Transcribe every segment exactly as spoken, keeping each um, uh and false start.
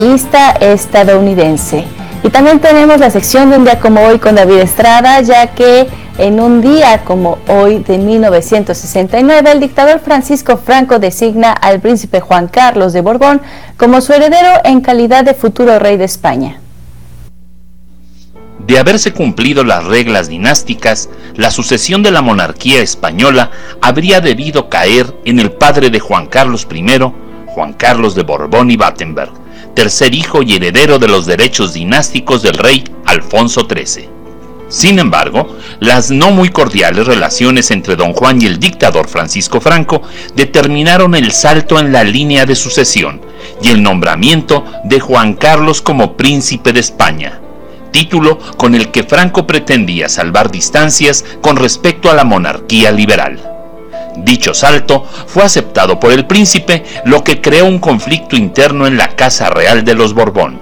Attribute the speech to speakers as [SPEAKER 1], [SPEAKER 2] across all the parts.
[SPEAKER 1] estadounidense. Y también tenemos la sección de un día como hoy con David Estrada, ya que en un día como hoy de mil novecientos sesenta y nueve, el dictador Francisco Franco designa al príncipe Juan Carlos de Borbón como su heredero en calidad de futuro rey de España.
[SPEAKER 2] De haberse cumplido las reglas dinásticas, la sucesión de la monarquía española habría debido caer en el padre de Juan Carlos primero, Juan Carlos de Borbón y Battenberg, tercer hijo y heredero de los derechos dinásticos del rey Alfonso trece. Sin embargo, las no muy cordiales relaciones entre don Juan y el dictador Francisco Franco determinaron el salto en la línea de sucesión y el nombramiento de Juan Carlos como príncipe de España, título con el que Franco pretendía salvar distancias con respecto a la monarquía liberal. Dicho salto fue aceptado por el príncipe, lo que creó un conflicto interno en la Casa Real de los Borbón.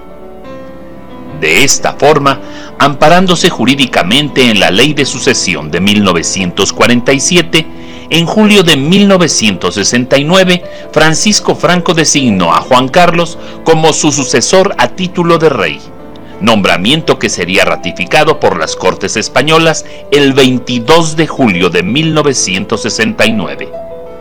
[SPEAKER 2] De esta forma, amparándose jurídicamente en la Ley de Sucesión de mil novecientos cuarenta y siete, en julio de mil novecientos sesenta y nueve, Francisco Franco designó a Juan Carlos como su sucesor a título de rey, nombramiento que sería ratificado por las Cortes Españolas el veintidós de julio de mil novecientos sesenta y nueve.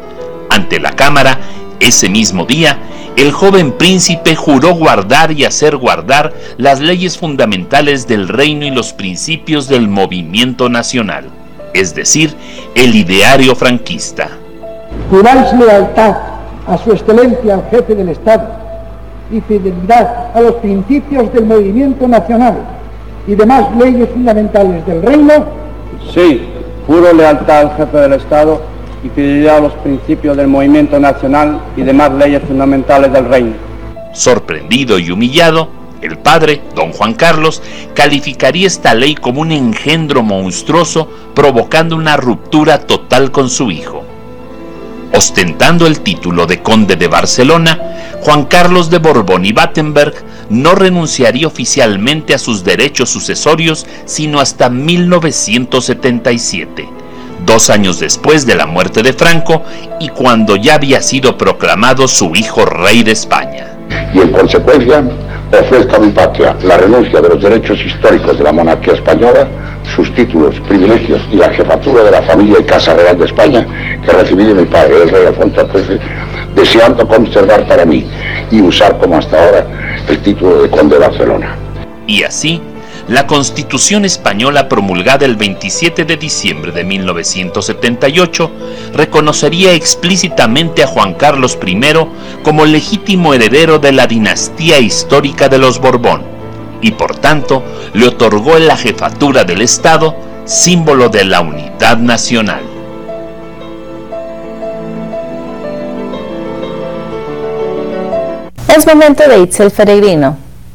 [SPEAKER 2] Ante la Cámara, ese mismo día, el joven príncipe juró guardar y hacer guardar las leyes fundamentales del reino y los principios del movimiento nacional, es decir, el ideario franquista.
[SPEAKER 3] Juráis lealtad a su excelencia al jefe del Estado y fidelidad a los principios del movimiento nacional y demás leyes fundamentales del reino.
[SPEAKER 4] Sí, juro lealtad al jefe del Estado y fidelidad a los principios del movimiento nacional y demás leyes fundamentales del reino.
[SPEAKER 2] Sorprendido y humillado, el padre, don Juan Carlos, calificaría esta ley como un engendro monstruoso, provocando una ruptura total con su hijo. Ostentando el título de conde de Barcelona, Juan Carlos de Borbón y Battenberg no renunciaría oficialmente a sus derechos sucesorios sino hasta mil novecientos setenta y siete, dos años después de la muerte de Franco y cuando ya había sido proclamado su hijo rey de España.
[SPEAKER 5] Y en consecuencia, ofrezco a mi patria la renuncia de los derechos históricos de la monarquía española, sus títulos, privilegios y la jefatura de la familia y Casa Real de España que recibí de mi padre, el rey Alfonso trece, deseando conservar para mí y usar como hasta ahora el título de conde de Barcelona.
[SPEAKER 2] Y así, la Constitución española promulgada el veintisiete de diciembre de mil novecientos setenta y ocho reconocería explícitamente a Juan Carlos primero como legítimo heredero de la dinastía histórica de los Borbón y por tanto le otorgó la jefatura del Estado, símbolo de la unidad nacional.
[SPEAKER 1] Es momento de Itzel Peregrino.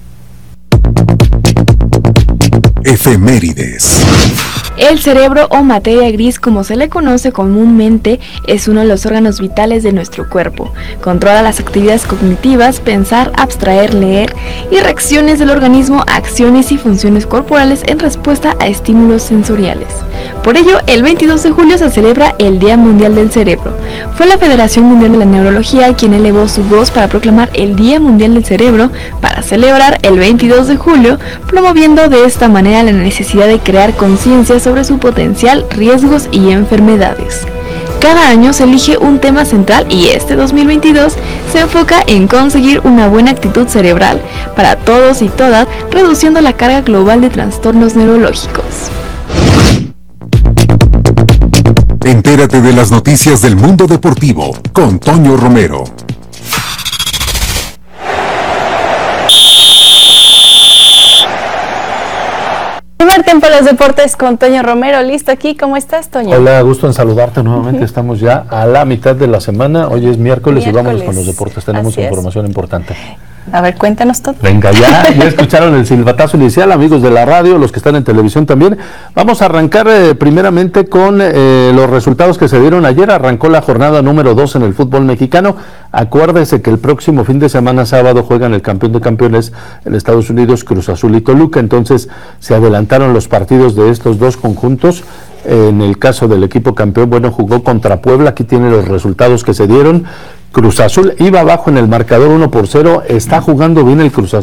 [SPEAKER 6] Efemérides.
[SPEAKER 7] El cerebro o materia gris, como se le conoce comúnmente, es uno de los órganos vitales de nuestro cuerpo. Controla las actividades cognitivas, pensar, abstraer, leer y reacciones del organismo a acciones y funciones corporales en respuesta a estímulos sensoriales. Por ello, el veintidós de julio se celebra el Día Mundial del Cerebro. Fue la Federación Mundial de la Neurología quien elevó su voz para proclamar el Día Mundial del Cerebro para celebrar el veintidós de julio, promoviendo de esta manera la necesidad de crear conciencia sobre su potencial, riesgos y enfermedades. Cada año se elige un tema central y este dos mil veintidós se enfoca en conseguir una buena actitud cerebral para todos y todas, reduciendo la carga global de trastornos neurológicos.
[SPEAKER 6] Entérate de las noticias del mundo deportivo con Toño Romero.
[SPEAKER 1] Primer tiempo de los deportes con Toño Romero, listo aquí, ¿cómo estás, Toño?
[SPEAKER 8] Hola, gusto en saludarte nuevamente, uh-huh. Estamos ya a la mitad de la semana, hoy es miércoles, miércoles. Y vámonos con los deportes, tenemos información importante.
[SPEAKER 1] A ver, cuéntanos todo.
[SPEAKER 8] Venga, ya, ya escucharon el silbatazo inicial, amigos de la radio, los que están en televisión también. Vamos a arrancar eh, primeramente con eh, los resultados que se dieron ayer. Arrancó la jornada número dos en el fútbol mexicano. Acuérdese que el próximo fin de semana, sábado, juegan el campeón de campeones en Estados Unidos, Cruz Azul y Toluca. Entonces se adelantaron los partidos de estos dos conjuntos. En el caso del equipo campeón, bueno, jugó contra Puebla. Aquí tiene los resultados que se dieron. Cruz Azul iba abajo en el marcador uno por cero, está jugando bien el Cruz Azul.